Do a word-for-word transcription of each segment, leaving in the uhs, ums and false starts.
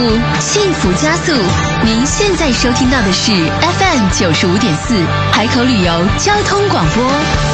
幸福加速。您现在收听到的是 F M 九十五点四海口旅游交通广播。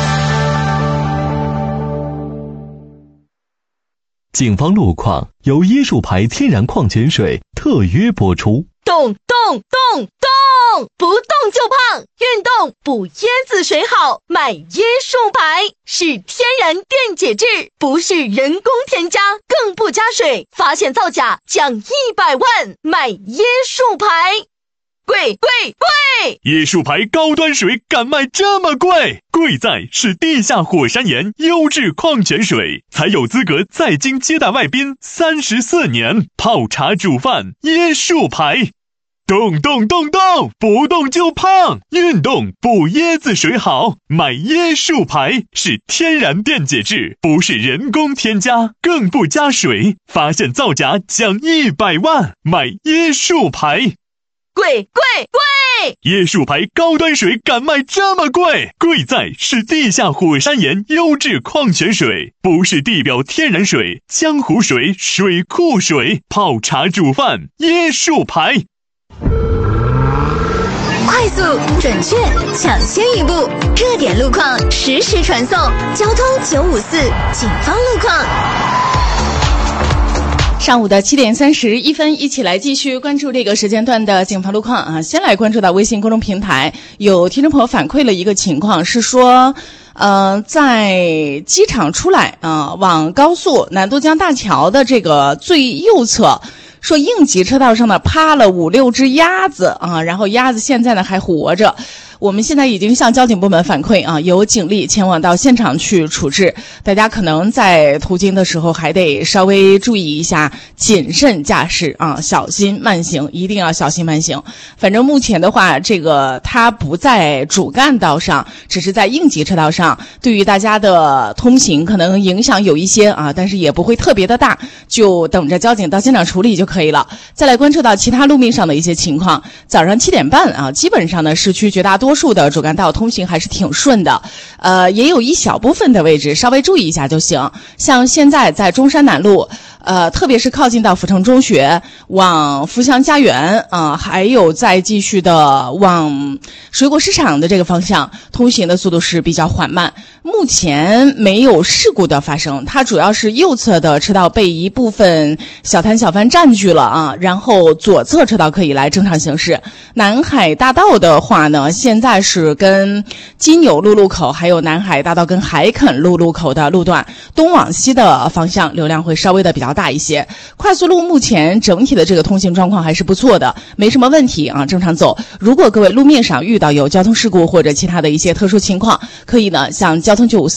警方路况由椰树牌天然矿泉水特约播出。 动动动动，不动就胖，运动补椰子水好，买椰树牌是天然电解质，不是人工添加，更不加水，发现造假奖一百万，买椰树牌。贵贵贵！ 椰树牌高端水敢卖这么贵？贵在是地下火山岩优质矿泉水，才有资格在京接待外宾三十四年。泡茶煮饭，椰树牌。动动动动，不动就胖，运动补椰子水好，买椰树牌是天然电解质，不是人工添加，更不加水，发现造假奖一百万，买椰树牌。 贵贵贵！ 椰树牌高端水敢卖这么贵？贵在是地下火山岩优质矿泉水，不是地表天然水、江湖水、水库水，泡茶煮饭，椰树牌。 快速、准确、抢先一步，热点路况实时传送。交通九五四警方路况。 上午的七点三十一分，一起来继续关注这个时间段的警方路况啊。先来关注到微信公众平台，有听众朋友反馈了一个情况，是说，呃，在机场出来啊、呃，往高速南都江大桥的这个最右侧。说应急车道上呢趴了五六只鸭子啊，然后鸭子现在呢还活着。我们现在已经向交警部门反馈啊，有警力前往到现场去处置。大家可能在途经的时候还得稍微注意一下，谨慎驾驶啊，小心慢行，一定要小心慢行。反正目前的话，这个它不在主干道上，只是在应急车道上，对于大家的通行可能影响有一些啊，但是也不会特别的大，就等着交警到现场处理就可以了。再来关注到其他路面上的一些情况，早上七点半啊，基本上呢市区绝大多数的主干道通行还是挺顺的，呃，也有一小部分的位置稍微注意一下就行。像现在在中山南路，呃，特别是靠近到阜成中学往福祥家园啊、呃，还有再继续的往水果市场的这个方向，通行的速度是比较缓慢。目前没有事故的发生，它主要是右侧的车道被一部分小摊小贩占据了啊，然后左侧车道可以来正常行驶。南海大道的话呢，现在是跟金牛路路口还有南海大道跟海垦路路口的路段东往西的方向流量会稍微的比较大一些。快速路目前整体的这个通行状况还是不错的，没什么问题啊，正常走。如果各位路面上遇到有交通事故或者其他的一些特殊情况，可以呢向交通九五四